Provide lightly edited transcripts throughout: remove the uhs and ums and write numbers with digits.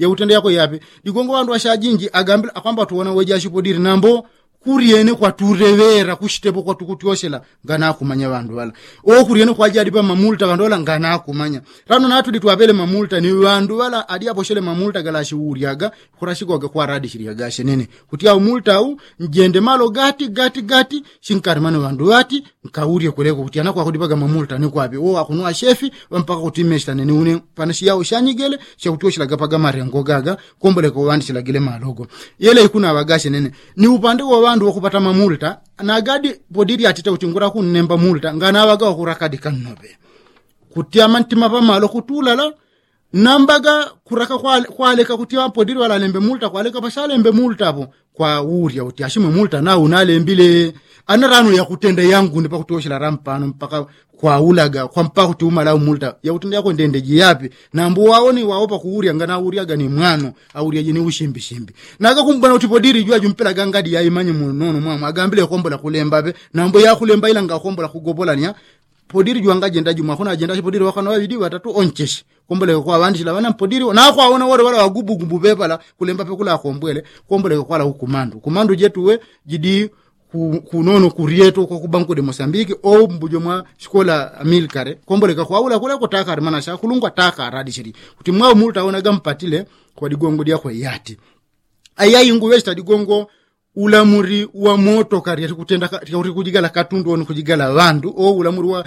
ya utende yako yapi digongo wandu washajinji agambira akwamba tuona weja shipodiri nambo kuriene kwa turevera kushitepo kwa tukutyoshela ngana kumanya vandu wala o kuriene kwa jadi pa mamulta vandola ngana kumanya rano natu ditwabele mamulta ni vandu wala adia poshele mamulta galashi uriaga kurashiko kwa radi shiriaga shenene kutia multa au njende malo gati shinkarimano vandu wati nkaurie kuleko kutiana kwa kudipaga mamulta ni kwapi o akunwa shefi mpaka kutimeshta nene une panashi yao shanyigele sha kutyoshela gapaga marengo gaga kombole ko wandishila gele malogo yele ikuna abagashe nene ni upande wa vandu wakupata mamulta na gadi podiri atita utingura kunemba multa ngana waga kurakadi kanobe kutia mantima pamalo kutulala nambaga kuraka kwaleka kutia podiri wala lembe multa kwaleka pasale lembe multa hapo kwa uria utiashime multa na unalembile anarano ya kutenda yangu nipa kutoshela rampano mpaka kwa ulaga kwa mpaka kutuma la multa ya utenda yako ndendeji yapi na mbu waoni waopa kuuria ngana uria gani mwano auria jini ushimbi naga kumbana utipodiri jua jumpela gangadi ya imanyi munono mwa agambile kombola kulembabe na mbu ya kulemba ila nga kombola kugobola niya podiri jua ngaje ndaji mwa kuna agenda podiri wakana wabidi watatu oncheshi kombole kwa wandi la wana podiri na kwa ona wale wagubu bebala kulemba pe kula kombwele kombole kwa la kumandu jetu we jidi kunono kurieto kwa kubanko de Mozambique o mbujo mwa shikola Amilcare komboleka kwa ula kule kutaka mana sha kulungwa taka radi shiri kuti mwa multa ona gampatile kwa digongo dia kwa yati ayayi nguwesta digongo ulamuri wa moto kari kutenda kuri kujigala katundu onu kujigala vandu o ulamuri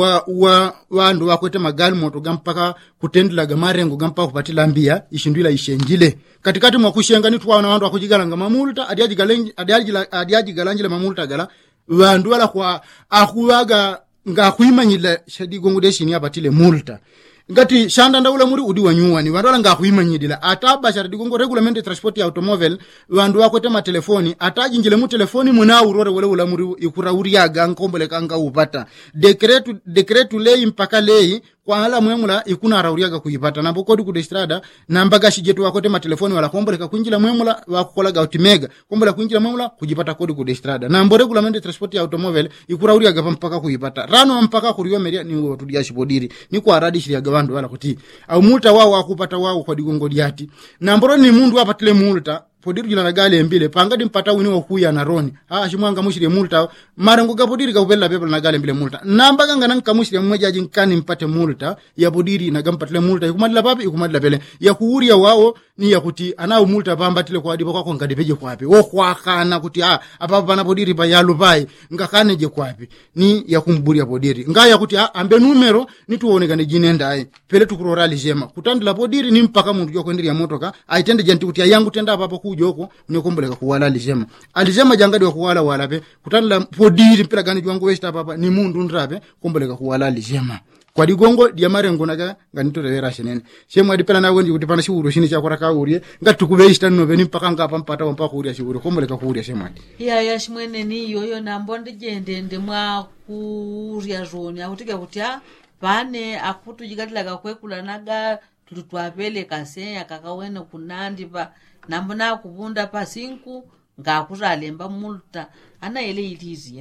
wa vandu wakwete magali moto gampaka kutendela gamarengo gampaka kupatila mbia ishindwila ishenjile katikati mwa kushenga ni tuwa na vandu wakujigala nga mamulta adiajigalanjile mamulta gala vandu wala kwa akuwaga nga kuimanyile shadigongo deshi ni abatile multa ngati shanda ndaula muri udi wanyuwani vandu wala nga kuimanyidila ataba shara digongo regulamente transport ya automobile vandu wakwete ma telefoni atajinjile mu telefoni muna urore wala ula muri ikurauriaga nkombole kanga upata dekretu lei mpaka lei kwa hala mwemula ikuna rauriaga kuipata na bokodi kudestrada na mbaga shijetu wakote ma telefoni wala kombole kuinjila mwemula wakukolaga utimega kombole kuinjila mwemula kujipata kodi kudestrada na mbo regulamente transport ya automobile ikurauriaga mpaka kuipata rano mpaka kuriwa meria ni watudia shibodiri ni kwa radi shiriaga vandu wala kuti au multa wao wakupata wao kwa digongo diati na mboro ni mundu wapatile multa podiri jina nagale mbile pangadi mpata wini wakuya na roni shimwanga mushire multa marango ga podiri kapela pepa nagale mbile multa namba ganga nanka mushire mmoja jinkani mpate multa ya podiri na gampatile multa ikumadila papi ikumadila pele ya kuuria wao ni ya kuti anao multa pambatile kwa diba kwa ngadipeje kwapi wo kwa kana kuti apa bana podiri pa yalu pai ngakane je kwapi ni ya kumburia podiri ngaya kuti ambe numero ni tuoneka ni jinenda ai pele tukurorali jema kutandila podiri ni mpaka mundu yokwendiri ya motoka aitende janti kuti yangu tenda papa kujoko nyokomboleka kuwala alijema jangadi wa kuwala wala pe kutandila podiri mpela gani jwangu westa papa ni mundu ndrape komboleka kuwala alijema kwa digongo dia marengo naga ganito revera shenene shemwa dipela na wenji kutipana shuru shini cha kuraka urie ngatu kubeista no beni mpaka ngapa mpata mpaka uria shuru komboleka kuuria shemwa ya shimwene ni yoyo na mbonde jende mwa kuria zoni akutika kutia pane akutu jigatila kwekula naga tulutwapele kase akakawene kunandi pa nambona kubunda pa 5 ngakuzalemba multa ana ele ilizi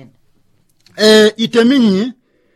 yena iteminyi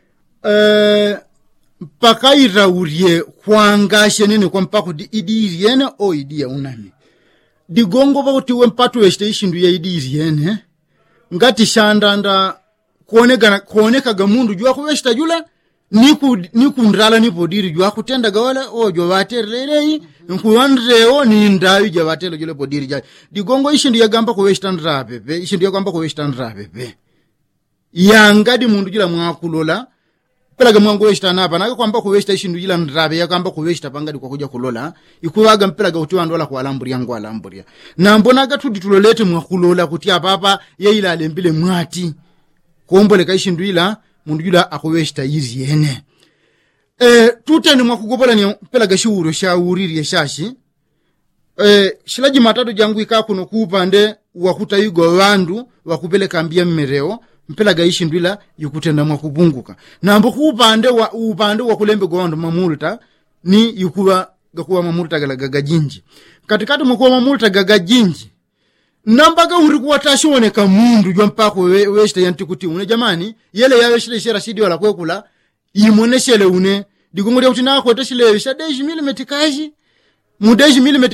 mpaka iraurie kwangashe nini kwa mpaka idiri yene o idi ya unami digongo bakuti we mpatu weste ishindu ya idiri yene ngati shandanda kuoneka gamundu jua kuwesta jula niku ndrala ni podiri jua kutenda gawala ojo waterelei nkuandreo ni ndawi ja watelo jule podiri ja digongo ishindu ya gamba kuwesta ndrapepe ishindu ya gamba kuwesta ndrapepe yangadi mundu jula mwakulola pelaga mwangu westa napa naga kwamba kuwesta ishindu jila ndrabe ya kwamba kuwesta pangadi kwa kuja kulola ikuwaga mpelaga utiwa ndola kwa alamburia na mbonaga tuditulolete mwakulola kutia papa yeila alembile mwati kombole kaishindu ila mundu jula akuwesta yizi yene tuteni mwakugobola ni pelaga shuru shauriri shashi shilaji matatu jangu ikakuno kupande wakuta yugo wandu wakupeleka mbia mmereo mpelaga ishindu ila yukutenda mwakubunguka na mboku upande wa kulembe gondo mamulta ni yukuwa gakuwa mamulta gagajinji katikati mkuwa mamulta gagajinji nambaga urikuwa tashoneka mundu jwa mpako weshte yantikuti une jamani yele ya weshte shera shidi wala kwekula imoneshele une digongo ya utinako teshile shade 10 mm kaji mu 10 mm